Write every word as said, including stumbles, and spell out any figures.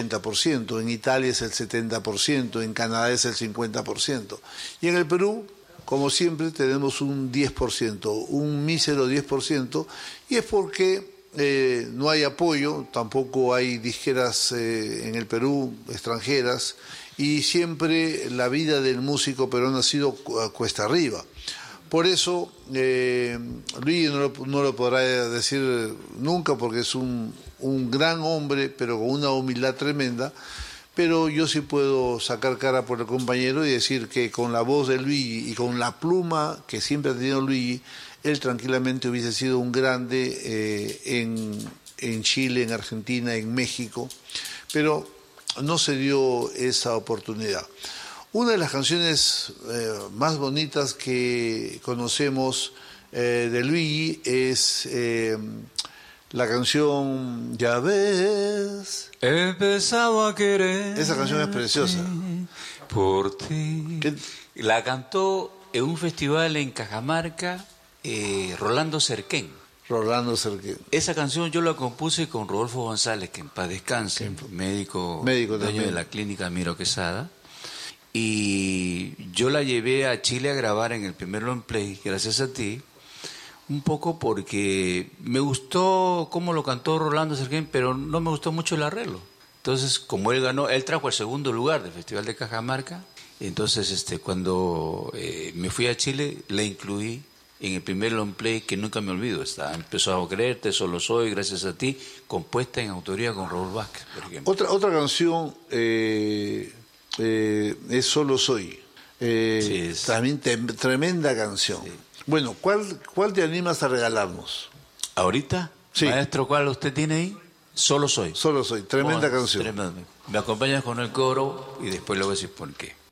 ochenta por ciento, en Italia es el setenta por ciento, en Canadá es el cincuenta por ciento. Y en el Perú, como siempre, tenemos un diez por ciento, un mísero diez por ciento, y es porque eh, no hay apoyo, tampoco hay disqueras eh, en el Perú, extranjeras, y siempre la vida del músico peruano ha sido cuesta arriba. Por eso, eh, Luis no lo, no lo podrá decir nunca porque es un, un gran hombre, pero con una humildad tremenda, pero yo sí puedo sacar cara por el compañero y decir que con la voz de Luigi y con la pluma que siempre ha tenido Luigi, él tranquilamente hubiese sido un grande eh, en, en Chile, en Argentina, en México, pero no se dio esa oportunidad. Una de las canciones eh, más bonitas que conocemos eh, de Luigi es eh, la canción Ya ves. He empezado a querer. Esa canción es preciosa. Por ti. ¿Qué? La cantó en un festival en Cajamarca, eh, Rolando Cerquén. Rolando Cerquén. Esa canción yo la compuse con Rodolfo González, que en paz descanse, médico, médico dueño también de la clínica Miro Quesada. Y yo la llevé a Chile a grabar en el primer long play, gracias a ti, un poco porque me gustó cómo lo cantó Rolando Cerquén, pero no me gustó mucho el arreglo. Entonces, como él ganó, él trajo el segundo lugar del Festival de Cajamarca, entonces este, cuando eh, me fui a Chile, la incluí en el primer long play que nunca me olvido. Está, empezó a creerte, solo soy, gracias a ti, compuesta en autoría con Raúl Vázquez, por ejemplo. Otra, otra canción... Eh... Eh, es Solo Soy. Eh, Sí, es- también te- tremenda canción. Sí. Bueno, ¿cuál, ¿cuál te animas a regalarnos? Ahorita, Sí. maestro, ¿cuál usted tiene ahí? Solo soy. Solo Soy, tremenda Bueno, canción. tremendo. Me acompañas con el coro y después le voy a decir por qué.